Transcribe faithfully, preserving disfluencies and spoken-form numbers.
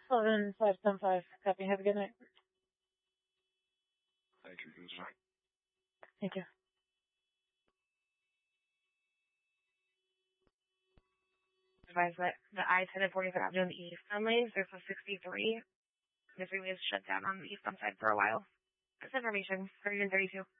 eleven five seven five. Copy. Have a good night. Thank you. Good night. Thank you. Advise that the I ten and forty-fifth Avenue in the eastbound lanes, there's a sixty-three. The freeway is shut down on the eastbound side for a while. This information, thirty and thirty-two.